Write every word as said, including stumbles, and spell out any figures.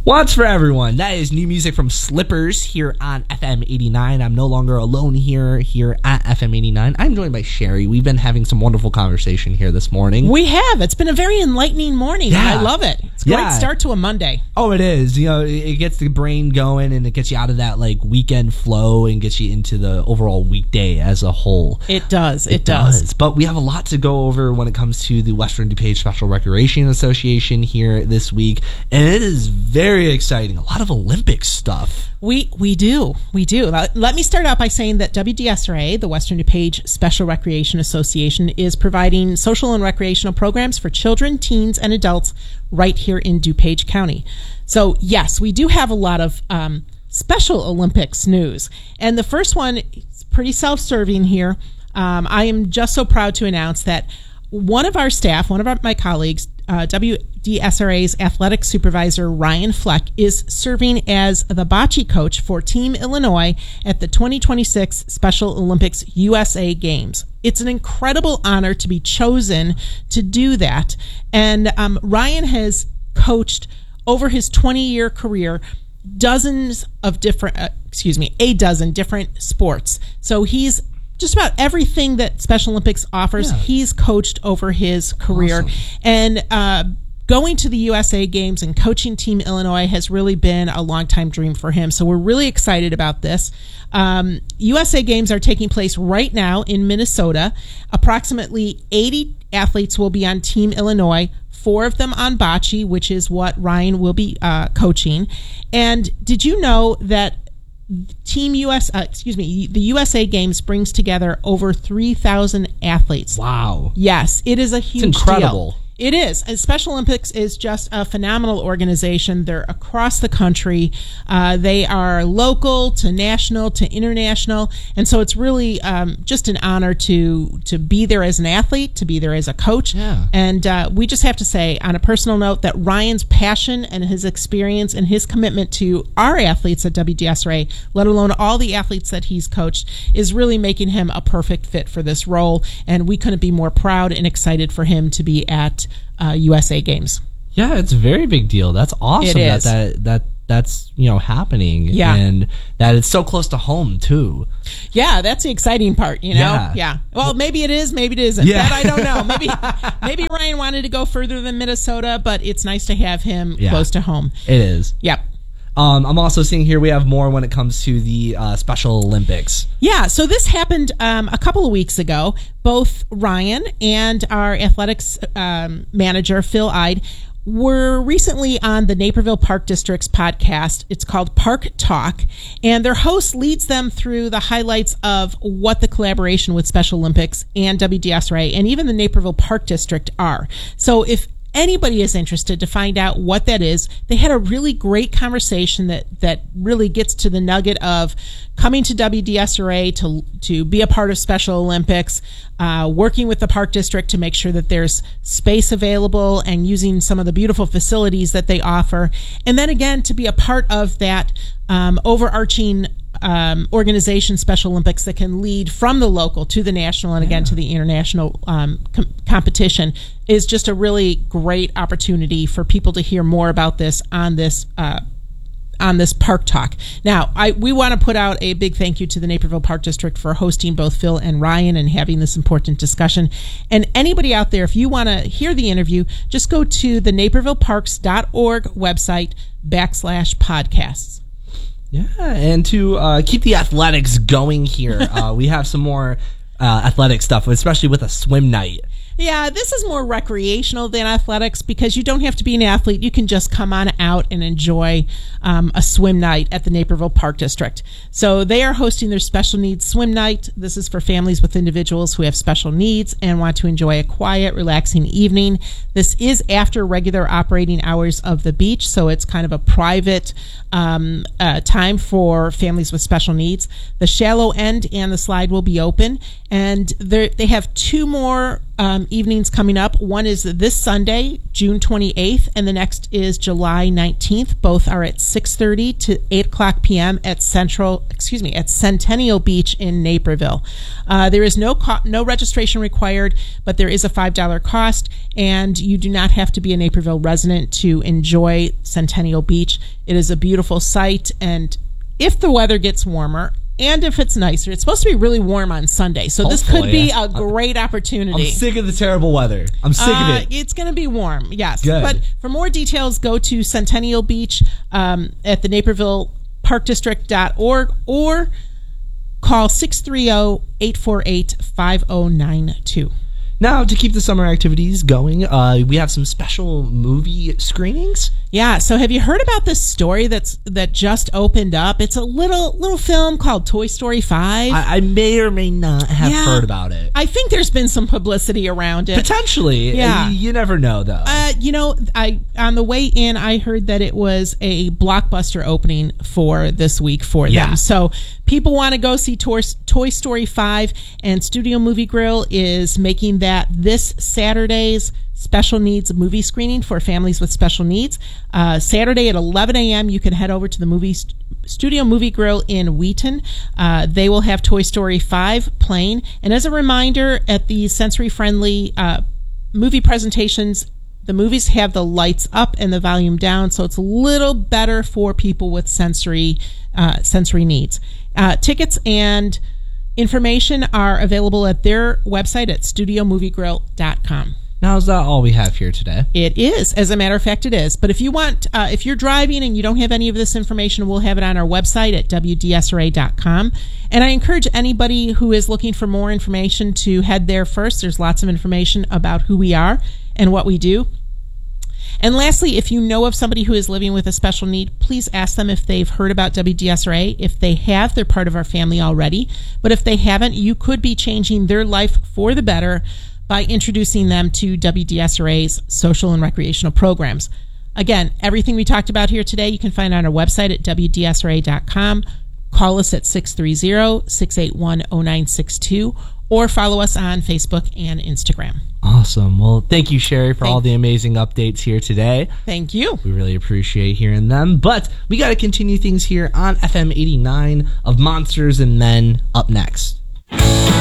What's for everyone? That is new music from Slippers here on F M eighty-nine. I'm no longer alone here here at F M eighty-nine. I'm joined by Sherry. We've been having some wonderful conversation here this morning. We have. It's been a very enlightening morning. Yeah. I love it. It's a great Yeah. start to a Monday. Oh, it is. You know, it gets the brain going and it gets you out of that like weekend flow and gets you into the overall weekday as a whole. It does. It, It does. does. But we have a lot to go over when it comes to the Western DuPage Special Recreation Association here this week. And it is very exciting. A lot of Olympic stuff. We we do. We do. Let let me start out by saying that W D S R A, the Western DuPage Special Recreation Association, is providing social and recreational programs for children, teens, and adults right here in DuPage County. So, yes, we do have a lot of um, Special Olympics news. And the first one is pretty self-serving here. Um, I am just so proud to announce that one of our staff, one of our, my colleagues, uh, W D S R A's athletic supervisor, Ryan Fleck, is serving as the bocce coach for Team Illinois at the twenty twenty-six Special Olympics U S A Games. It's an incredible honor to be chosen to do that. And um, Ryan has coached over his twenty-year career dozens of different, uh, excuse me, a dozen different sports. So he's just about everything that Special Olympics offers, yeah. he's coached over his career. Awesome. And uh, going to the U S A Games and coaching Team Illinois has really been a long-time dream for him. So we're really excited about this. Um, U S A Games are taking place right now in Minnesota. Approximately eighty athletes will be on Team Illinois, four of them on bocce, which is what Ryan will be uh, coaching. And did you know that Team U S, uh, excuse me, the U S A Games brings together over three thousand athletes. Wow. Yes, it is a huge It's incredible. deal. It is. And Special Olympics is just a phenomenal organization. They're across the country. Uh, they are local to national to international. And so it's really um, just an honor to to be there as an athlete, to be there as a coach. Yeah. And uh, we just have to say, on a personal note, that Ryan's passion and his experience and his commitment to our athletes at W D S R A, let alone all the athletes that he's coached, is really making him a perfect fit for this role. And we couldn't be more proud and excited for him to be at Uh, U S A Games. Yeah, it's a very big deal. That's awesome It that, is. that that that's you know happening. Yeah. And that it's so close to home too. Yeah, that's the exciting part, you know? Yeah. Yeah. Well, maybe it is, maybe it isn't. Yeah. That I don't know. Maybe maybe Ryan wanted to go further than Minnesota, but it's nice to have him Yeah. close to home. It is. Yep. Um, I'm also seeing here we have more when it comes to the uh, Special Olympics. Yeah, so this happened um, a couple of weeks ago. Both Ryan and our athletics um, manager, Phil Ide, were recently on the Naperville Park District's podcast. It's called Park Talk, and their host leads them through the highlights of what the collaboration with Special Olympics and W D S R A and even the Naperville Park District are. So if anybody is interested to find out what that is, they had a really great conversation that, that really gets to the nugget of coming to W D S R A to to be a part of Special Olympics, uh, working with the Park District to make sure that there's space available and using some of the beautiful facilities that they offer. And then again, to be a part of that um, overarching Um, organization, Special Olympics, that can lead from the local to the national and again Yeah. to the international um, com- competition is just a really great opportunity for people to hear more about this on this uh, on this Park Talk. Now, I we want to put out a big thank you to the Naperville Park District for hosting both Phil and Ryan and having this important discussion. And anybody out there, if you want to hear the interview, just go to the naperville parks dot org website backslash podcasts. Yeah, and to uh, keep the athletics going here, uh, we have some more uh, athletic stuff, especially with a swim night. Yeah, this is more recreational than athletics because you don't have to be an athlete. You can just come on out and enjoy um, a swim night at the Naperville Park District. So they are hosting their special needs swim night. This is for families with individuals who have special needs and want to enjoy a quiet, relaxing evening. This is after regular operating hours of the beach, so it's kind of a private um, uh, time for families with special needs. The shallow end and the slide will be open, and they have two more um, um, evenings coming up. One is this Sunday, June twenty-eighth, and the next is July nineteenth. Both are at six thirty to eight o'clock p.m. at Central, excuse me, at Centennial Beach in Naperville. Uh, there is no co- no registration required, but there is a five dollars cost, and you do not have to be a Naperville resident to enjoy Centennial Beach. It is a beautiful site, and if the weather gets warmer, and if it's nicer, it's supposed to be really warm on Sunday, so Hopefully, this could be yeah. a great opportunity. I'm sick of the terrible weather. I'm sick Uh, of it. It's going to be warm, yes. Good. But for more details, go to Centennial Beach um, at the Naperville Park District dot org or call six three zero, eight four eight, five zero nine two. Now, to keep the summer activities going, uh, we have some special movie screenings. Yeah, so have you heard about this story that's that just opened up? It's a little little film called Toy Story five. I, I may or may not have Yeah. heard about it. I think there's been some publicity around it. Potentially. Yeah. Uh, You never know, though. Uh, you know, I on the way in, I heard that it was a blockbuster opening for this week for Yeah. them. So people want to go see Toy, Toy Story five, and Studio Movie Grill is making that this Saturday's special needs movie screening for families with special needs. Uh, Saturday at eleven a.m., you can head over to the movie st- Studio Movie Grill in Wheaton. Uh, they will have Toy Story five playing. And as a reminder, at the sensory-friendly uh, movie presentations, the movies have the lights up and the volume down, so it's a little better for people with sensory uh, sensory needs. Uh, tickets and information are available at their website at studio movie grill dot com. Now, is that all we have here today? It is. As a matter of fact, it is. But if you want, uh, if you're driving and you don't have any of this information, we'll have it on our website at w d s r a dot com. And I encourage anybody who is looking for more information to head there first. There's lots of information about who we are and what we do. And lastly, if you know of somebody who is living with a special need, please ask them if they've heard about W D S R A. If they have, they're part of our family already. But if they haven't, you could be changing their life for the better by introducing them to W D S R A's social and recreational programs. Again, everything we talked about here today, you can find on our website at w d s r a dot com. Call us at six three zero, six eight one, zero nine six two or follow us on Facebook and Instagram. Awesome. Well, thank you, Sherry, for Thank all the amazing updates here today. Thank you. We really appreciate hearing them. But we got to continue things here on F M eighty-nine of Monsters and Men up next.